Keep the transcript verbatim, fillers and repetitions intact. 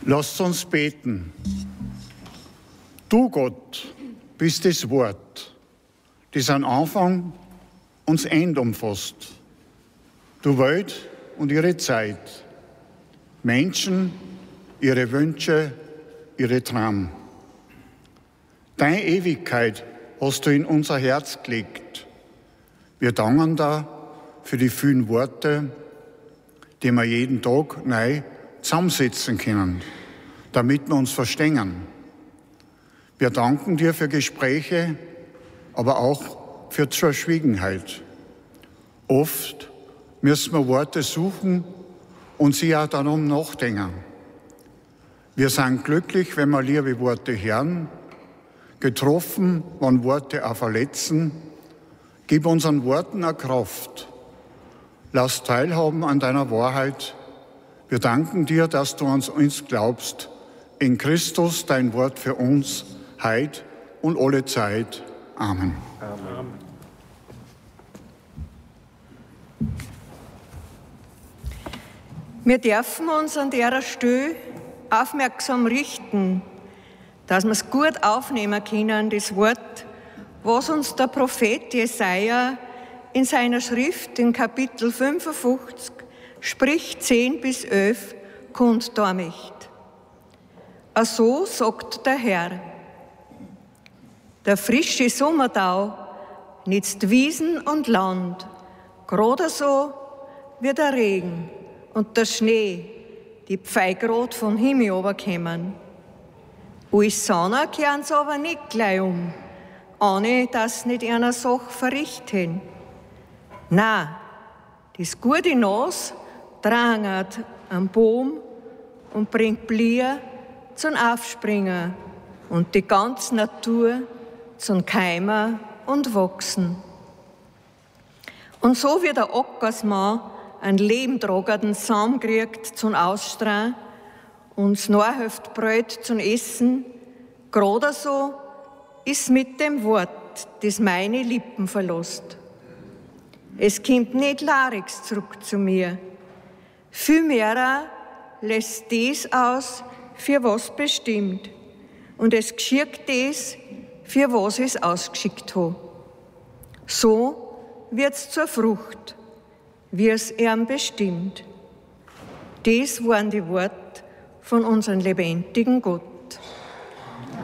Lasst uns beten. Du, Gott, bist das Wort, das an Anfang und Ende umfasst. Du Welt und ihre Zeit, Menschen, ihre Wünsche, ihre Träume. Deine Ewigkeit hast du in unser Herz gelegt. Wir danken da für die vielen Worte, die wir jeden Tag neu zusammensetzen können, damit wir uns verstehen. Wir danken dir für Gespräche, aber auch für Verschwiegenheit. Oft müssen wir Worte suchen und sie auch darum nachdenken. Wir sind glücklich, wenn wir liebe Worte hören, getroffen, wenn Worte auch verletzen. Gib unseren Worten eine Kraft. Lass teilhaben an deiner Wahrheit. Wir danken dir, dass du an uns glaubst. In Christus dein Wort für uns, heut und alle Zeit. Amen. Amen. Wir dürfen uns an der Stelle aufmerksam richten, dass wir es gut aufnehmen können, das Wort, was uns der Prophet Jesaja in seiner Schrift in Kapitel fünfundfünfzig, sprich zehn bis elf, kundtun möchte. Also sagt der Herr: Der frische Sommertau nützt Wiesen und Land, gerade so wie der Regen und der Schnee, die pfeigrad vom Himmel runterkommen. Alles Sonne kehren sie aber nicht gleich um, ohne dass sie nicht einer Sache verrichten. Nein, das gute Nas drangert am Baum und bringt Blier zum Aufspringen und die ganze Natur zum Keimen und Wachsen. Und so wie der Ackersmann einen lebentragenden Samen kriegt zum Ausstrahlen und das Nachhilft Brot zum Essen, gerade so ist mit dem Wort, das meine Lippen verlässt. Es kommt nicht larigs zurück zu mir. Vielmehr lässt das aus, für was bestimmt. Und es geschieht das, für was es ausgeschickt hat. So wird's zur Frucht, wie es ihm bestimmt. Das waren die Worte von unserem lebendigen Gott.